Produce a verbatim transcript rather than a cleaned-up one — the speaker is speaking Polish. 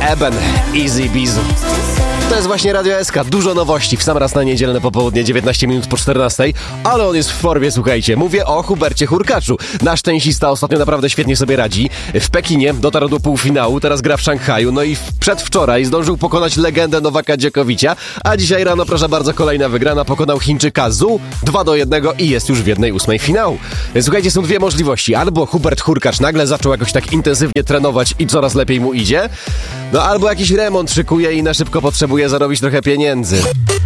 Eben, Easy Bizu. To jest właśnie Radio S K. Dużo nowości w sam raz na niedzielne popołudnie, dziewiętnaście minut po czternastej, ale on jest w formie, słuchajcie. Mówię o Hubercie Hurkaczu. Nasz tenisista ostatnio naprawdę świetnie sobie radzi. W Pekinie dotarł do półfinału, teraz gra w Szanghaju, no i przedwczoraj zdążył pokonać legendę Nowaka Dżokowicza, a dzisiaj rano, proszę bardzo, kolejna wygrana, pokonał Chińczyka Zhu dwa do jednego i jest już w jednej ósmej finału. Słuchajcie, są dwie możliwości. Albo Hubert Hurkacz nagle zaczął jakoś tak intensywnie trenować i coraz lepiej mu idzie, no albo jakiś remont szykuje i na szybko potrzebuje zarobić trochę pieniędzy.